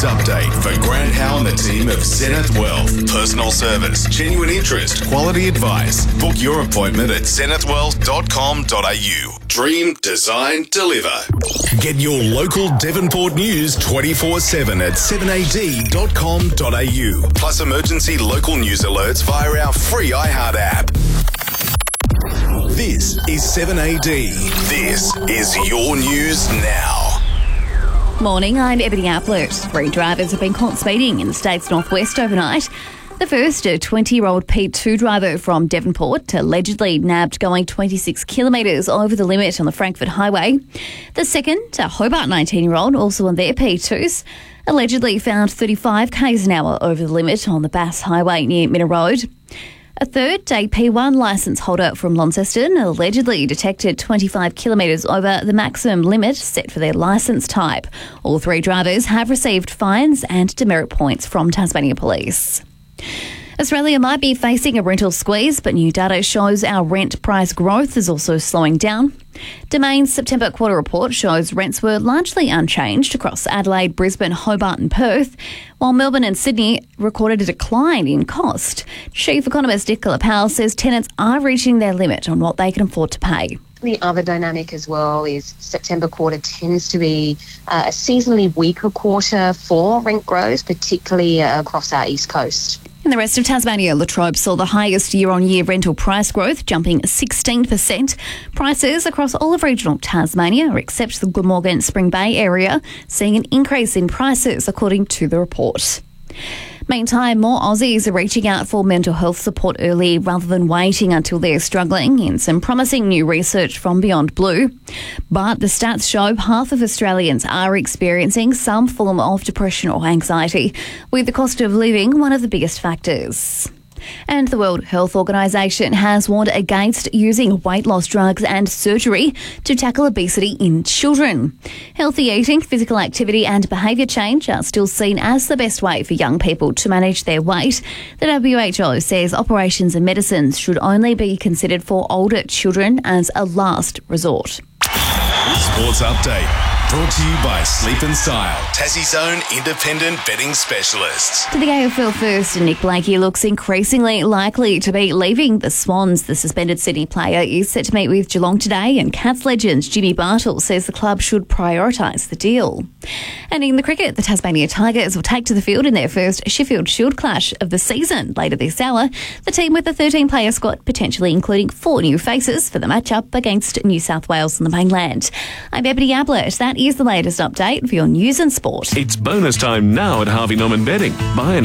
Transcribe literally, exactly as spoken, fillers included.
update for Grant Howe and the team of Zenith Wealth. Personal service, genuine interest, quality advice. Book your appointment at zenith wealth dot com dot a u. Dream, design, deliver. Get your local Devonport news twenty-four seven at seven a d dot com dot a u. Plus emergency local news alerts via our free iHeart app. This is seven A D. This is your news now. Morning, I'm Ebony Applett. Three drivers have been caught speeding in the state's northwest overnight. The first, a twenty-year-old P two driver from Devonport, allegedly nabbed going twenty-six kilometres over the limit on the Frankfurt Highway. The second, a Hobart nineteen-year-old, also on their P twos, allegedly found thirty-five k's an hour over the limit on the Bass Highway near Minna Road. A third, a P one licence holder from Launceston, allegedly detected twenty-five kilometres over the maximum limit set for their licence type. All three drivers have received fines and demerit points from Tasmania Police. Australia might be facing a rental squeeze, but new data shows our rent price growth is also slowing down. Domain's September quarter report shows rents were largely unchanged across Adelaide, Brisbane, Hobart and Perth, while Melbourne and Sydney recorded a decline in cost. Chief economist Nicola Powell says tenants are reaching their limit on what they can afford to pay. The other dynamic as well is September quarter tends to be uh, a seasonally weaker quarter for rent growth, particularly uh, across our east coast. In the rest of Tasmania, Latrobe saw the highest year-on-year rental price growth, jumping sixteen percent. Prices across all of regional Tasmania, except the Glamorgan Spring Bay area, seeing an increase in prices, according to the report. Meantime, more Aussies are reaching out for mental health support early rather than waiting until they're struggling in some promising new research from Beyond Blue. But the stats show half of Australians are experiencing some form of depression or anxiety, with the cost of living one of the biggest factors. And the World Health Organization has warned against using weight loss drugs and surgery to tackle obesity in children. Healthy eating, physical activity and behaviour change are still seen as the best way for young people to manage their weight. The W H O says operations and medicines should only be considered for older children as a last resort. Sports Update. Brought to you by Sleep and Style, Tassie's own independent betting specialists. To the A F L first, Nick Blakey looks increasingly likely to be leaving the Swans. The suspended Sydney player is set to meet with Geelong today, and Cats legend Jimmy Bartle says the club should prioritise the deal. And in the cricket, the Tasmania Tigers will take to the field in their first Sheffield Shield clash of the season later this hour. The team with a thirteen-player squad, potentially including four new faces for the matchup against New South Wales on the mainland. I'm Ebony Applett. That is the latest update for your news and sport. It's bonus time now at Harvey Norman Betting. Buy an